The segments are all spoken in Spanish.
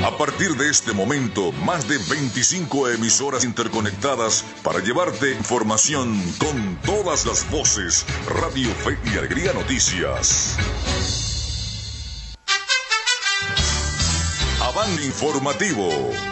A partir de este momento, más de 25 emisoras interconectadas para llevarte información con todas las voces. Radio Fe y Alegría Noticias. Avance informativo.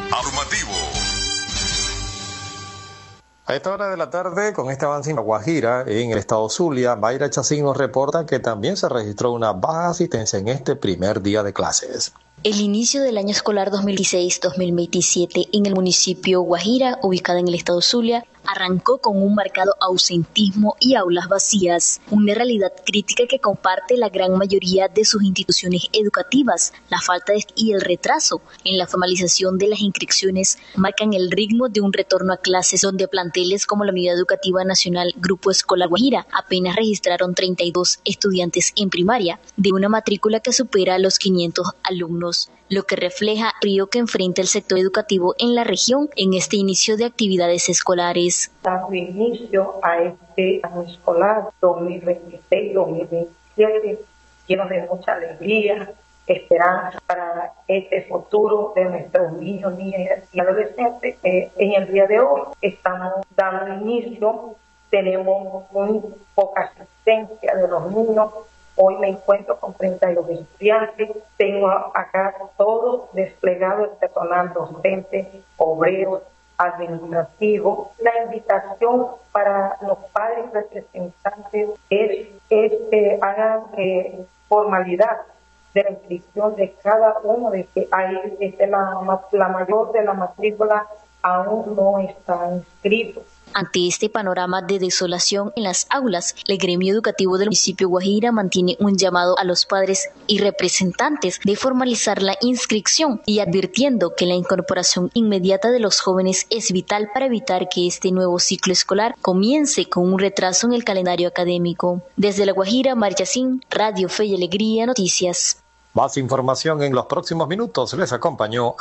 A esta hora de la tarde, con este avance en La Guajira, en el estado Zulia, Mayra Chacín nos reporta que también se registró una baja asistencia en este primer día de clases. El inicio del año escolar 2016-2027 en el municipio Guajira, ubicado en el estado Zulia, arrancó con un marcado ausentismo y aulas vacías, una realidad crítica que comparte la gran mayoría de sus instituciones educativas. La falta y el retraso en la formalización de las inscripciones marcan el ritmo de un retorno a clases, donde planteles como la Unidad Educativa Nacional Grupo Escolar Guajira apenas registraron 32 estudiantes en primaria, de una matrícula que supera los 500 alumnos, lo que refleja el río que enfrenta el sector educativo en la región en este inicio de actividades escolares. Dando inicio a este año escolar 2026-2027, lleno de mucha alegría, esperanza para este futuro de nuestros niños, niñas y adolescentes. En el día de hoy estamos dando inicio, tenemos muy poca asistencia de los niños. Hoy me encuentro con 32 estudiantes, tengo acá todo desplegado, el personal docente, obreros, administrativo. La invitación para los padres representantes es que hagan formalidad de la inscripción de cada uno, de que hay la mayor de la matrícula aún no está inscrito. Ante este panorama de desolación en las aulas, el gremio educativo del municipio Guajira mantiene un llamado a los padres y representantes de formalizar la inscripción y advirtiendo que la incorporación inmediata de los jóvenes es vital para evitar que este nuevo ciclo escolar comience con un retraso en el calendario académico. Desde La Guajira, Mayra Chacín, Radio Fe y Alegría Noticias. Más información en los próximos minutos. Les acompañó